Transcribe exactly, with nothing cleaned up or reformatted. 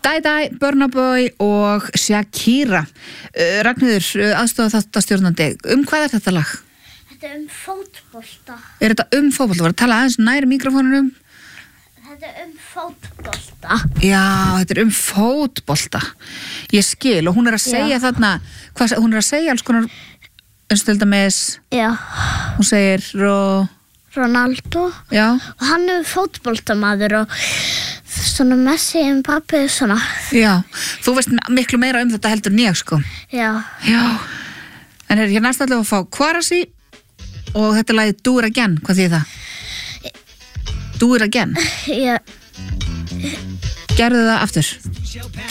Dæ Dæ, Burna Boy og Shakira. uh, Ragnheiður, uh, aðstofa þáttastjórnandi, um hvað er þetta lag? Þetta er um fótbolta. Er þetta um fótbolta? Var að tala aðeins nær mikrofónunum? Þetta er um fótbolta. Já, þetta er um fótbolta. Ég skil, og hún er að segja Já. þarna, hvað, hún er að segja alls konar, eins og til dæmis, Já. hún segir Ró, Ronaldo. já, Og hann er fótboltamaður og svona Messi en pappi svona. já, þú veist miklu meira um þetta heldur en ég, sko. Já. Já, en er ég næst allavega að fá Kvarasi og þetta er lagið Do It Again, hvað þýðir það? Do It Again, Já. gerðu það aftur.